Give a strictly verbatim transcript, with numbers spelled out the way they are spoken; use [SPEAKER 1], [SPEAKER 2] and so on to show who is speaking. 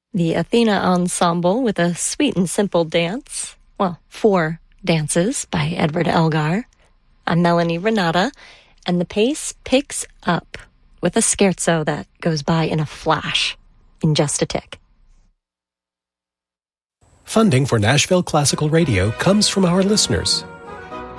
[SPEAKER 1] The Athena Ensemble with a sweet and simple dance. Well, four dances by Edward Elgar. I'm Melanie Renata, and the pace picks up with a scherzo that goes by in a flash, in just a tick.
[SPEAKER 2] Funding for Nashville Classical Radio comes from our listeners